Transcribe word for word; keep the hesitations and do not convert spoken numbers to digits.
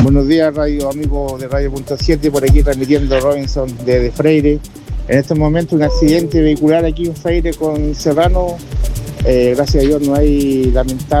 Buenos días, radio amigos de Radio Punto siete, por aquí transmitiendo Robinson desde Freire. En estos momentos un accidente vehicular aquí en Freire con Serrano. Eh, gracias a Dios no hay lamentable